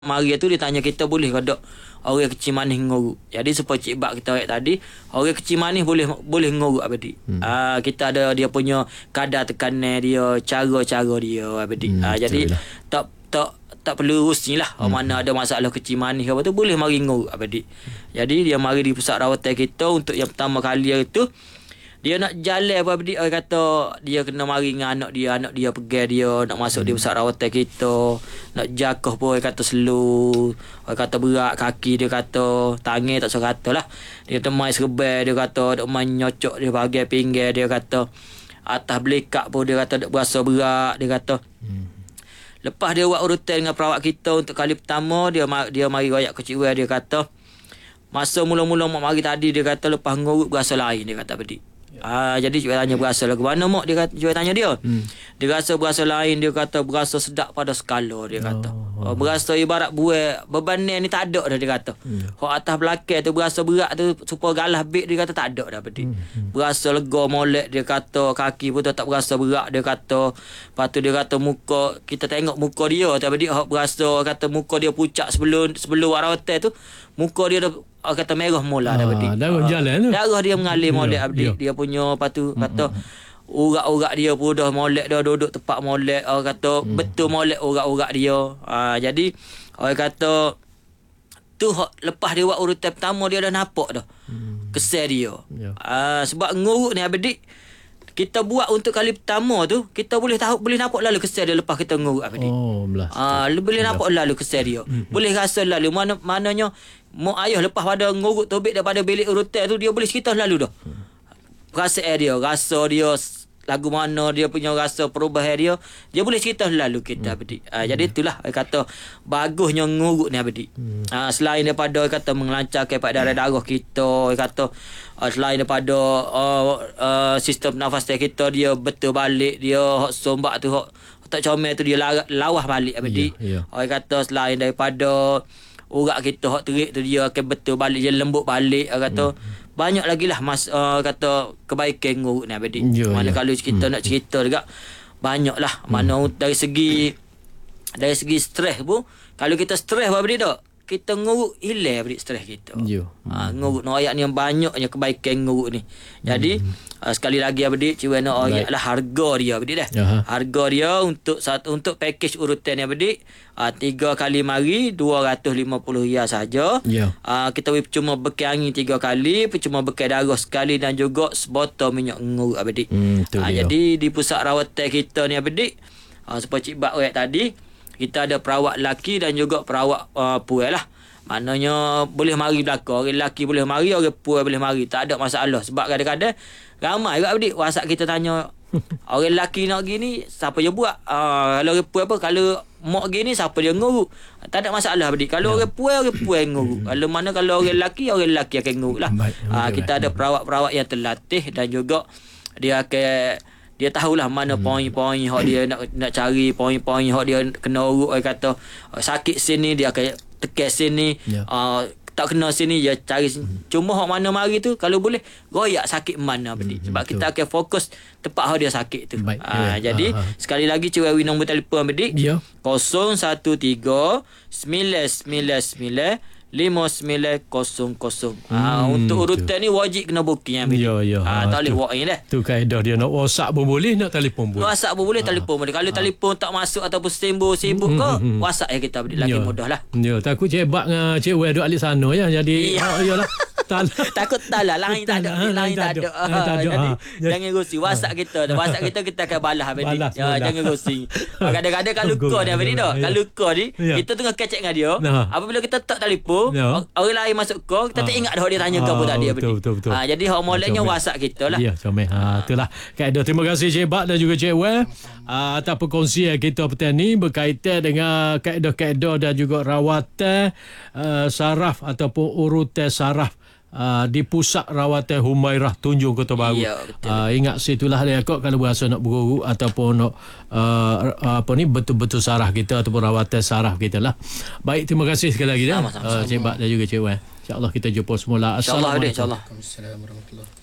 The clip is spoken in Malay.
Mari tu dia tanya kita boleh ke tak orang kecil manis ngoruk. Jadi seperti Cik Bak kita ayat tadi, orang kecil manis boleh ngoruk abadi. Kita ada dia punya kadar tekanan dia, cara-cara dia abadi. Jadi tak perlu rusnilah. Mana ada masalah kecil manis apa tu boleh mari ngoruk abadi. Jadi dia mari di pusat rawatan kita untuk yang pertama kali itu dia nak jalan apa abadi, orang kata dia kena mari dengan anak dia pegang dia nak masuk di pusat rawatan kita, nak jakoh pun orang kata slow, orang kata berat kaki, dia kata tangan tak suka kata lah, dia kata main serban, dia kata dok main nyocok dia bahagian pinggir, dia kata atas belekak pun dia kata dok berasa berat, dia kata. Lepas dia buat urutan dengan perawat kita untuk kali pertama, dia mari royak ke Cik Wei, dia kata masa mula-mula mak mari tadi, dia kata lepas ngurut berasa lain, dia kata abadi. Jadi Cik tanya berasa lagu mana mak, dia kata, Cik tanya dia. Dia rasa berasa lain, dia kata berasa sedap pada skala, dia kata. Berasa ibarat buah bebanan ni tak ada dah, dia kata. Hak atas belakang tu berasa berat tu supaya galah beg, dia kata tak ada dah abadi. Berasa lega molek, dia kata kaki pun tak berasa berat, dia kata. Lepas tu dia kata muka, kita tengok muka dia tu abadi, hak berasa kata muka dia pucat sebelum rawatan tu, muka dia dah kata merah mula dah abadi. Darah jalan tu. Darah dia mengalir molek abadi. Dia punya lepas tu kata urat-urat dia pun dah molek dah, duduk tepat molek. Orang kata betul molek urat-urat dia. Jadi orang kata tu lepas dia buat urutan pertama dia dah nampak dah kesan dia. Sebab ngurut ni abadi kita buat untuk kali pertama tu, kita boleh nampak lalu kesan dia lepas kita ngurut abadi. Boleh nampak lalu kesan dia. Boleh rasa lalu maknanya mak ayah lepas pada ngurut tobek daripada bilik urutan tu, dia boleh cerita lalu dah. Perasaan dia, rasa dia lagu mana, dia punya rasa perubahan dia boleh cerita lalu kita abadi. Jadi itulah saya kata bagusnya ngurut ni abadi. Selain daripada kata melancarkan peredaran darah kita, kata selain daripada sistem nafas kita dia betul balik, dia hak sombak tu hak tak comel tu dia lawas balik abadi. Orang kata selain daripada urat kita hak terik tu dia akan betul balik, dia lembut balik, kata banyak lagi lah kata kebaikan ngurut ni abadi. Mana kalau kita nak cerita juga banyak lah. Mana dari segi stres pun, kalau kita stres abadi tak, kita ngurut hilang abadi stres kita. Ngurut noyak ni yang banyaknya kebaikan ngurut ni. Jadi sekali lagi abadi Cik Wan nak ayat lah harga dia abadi dah. Harga dia untuk package urutan ni abadi 3 kali mari RM250 saja. Kita boleh percuma bekal angin 3 kali, percuma bekal darah sekali dan juga sebotol minyak ngurut abadi. Jadi di pusat rawatan kita ni abadi seperti Cik Bak ayat tadi, kita ada perawat lelaki dan juga perawat puan lah. Maknanya boleh mari belakang, orang lelaki boleh mari, orang puan boleh mari, tak ada masalah. Sebab kadang-kadang ramai juga abadi WhatsApp kita tanya orang lelaki nak gini siapa dia buat, kalau orang puan apa, kalau mak gini siapa dia ngurut, tak ada masalah abadi. Kalau orang puan ngurut, kalau orang lelaki akan ngurut lah. Kita ada perawat-perawat yang terlatih dan juga dia tahulah mana poin-poin hak dia nak cari, poin-poin hak dia kena urut. Orang kata sakit sini dia akan tekan sini, tak kena sini dia cari sini. Cuma hak mana mari tu kalau boleh royak sakit mana abadi. Sebab kita akan fokus tepat hak dia sakit tu. Jadi sekali lagi Cik Wawi nombor telefon abadi 013 999 5900. Untuk urutan ni wajib kena booking abadi. Tak boleh walk in dah. Tu kaedah dia, nak WhatsApp pun boleh, nak telefon pun. WhatsApp pun boleh, telefon boleh. Kalau telefon tak masuk ataupun sibuk ke, WhatsApp kita abadi lagi mudah lah. Takut Cik Bak dengan Cik Wei duduk alik sana ya. Jadi yalah. Takut tak lah, lain tak ada. Jadi jangan rusi WhatsApp kita akan balas abadi. Jangan rusi. Kadang-kadang kalau luka ni abadi dah. Kalau luka ni kita tengah kecek dengan dia, apabila kita tak telefon, orang lain masuk call, kita tak ingat dah dia tanya ke apa tadi abadi. Betul. Jadi hak moleknya WhatsApp kita lah. Ya, comel. Itulah kaedah. Terima kasih Cik Bak dan juga Cik Wei atas perkongsian kita petang ni berkaitan dengan kaedah-kaedah dan juga rawatan saraf ataupun urutan saraf di pusat rawatan Humairah Tunjung Kota Baru. Ingat situlah dia kok kalau berasa nak berguru ataupun nak betul-betul saraf kita ataupun rawatan saraf kita lah. Baik, terima kasih sekali lagi dah Cik Bak dan juga Cik Wan. InsyaAllah kita jumpa semula. Assalamualaikum. Assalamualaikum warahmatullahi.